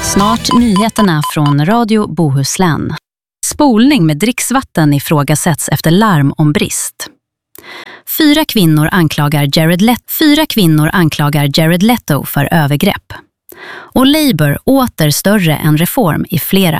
Snart nyheterna från Radio Bohuslän. Spolning med dricksvatten ifrågasätts efter larm om brist. 4 kvinnor anklagar Jared Leto för övergrepp. Och Labour åter större än reform i flera